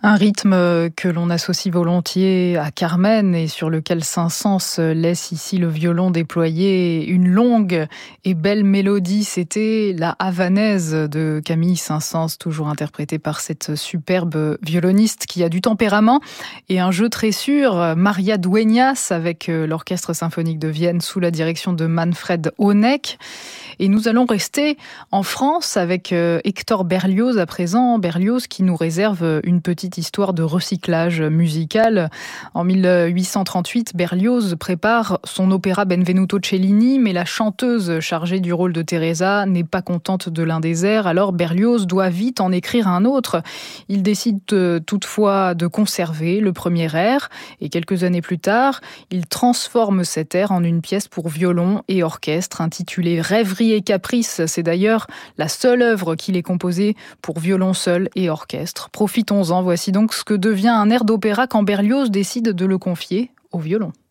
Un rythme que l'on associe volontiers à Carmen et sur lequel Saint-Saëns laisse ici le violon déployer une longue et belle mélodie. C'était la Havanaise de Camille Saint-Saëns, toujours interprétée par cette superbe violoniste qui a du tempérament et un jeu très sûr. Maria Dueñas avec l'Orchestre symphonique de Vienne sous la direction de Manfred Honeck. Et nous allons rester en France avec Hector Berlioz à présent. Berlioz qui nous réserve une petite histoire de recyclage musical. En 1838, Berlioz prépare son opéra Benvenuto Cellini, mais la chanteuse chargée du rôle de Teresa n'est pas contente de l'un des airs. Alors Berlioz doit vite en écrire un autre. Il décide toutefois de conserver le premier air et quelques années plus tard, il transforme cet air en une pièce pour violon et orchestre intitulée Rêverie et Caprice. C'est d'ailleurs la seule œuvre qu'il ait composée pour violon seul et orchestre. Profitons-en, voici donc ce que devient un air d'opéra quand Berlioz décide de le confier au violon.